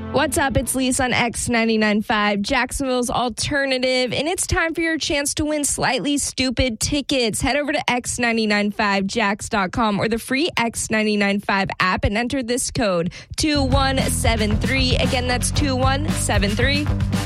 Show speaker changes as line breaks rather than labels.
What's up? It's Lisa on X99.5, Jacksonville's alternative, and it's time for your chance to win slightly stupid tickets. Head over to X995Jax.com or the free X995 app and enter this code 2173. Again, that's 2173.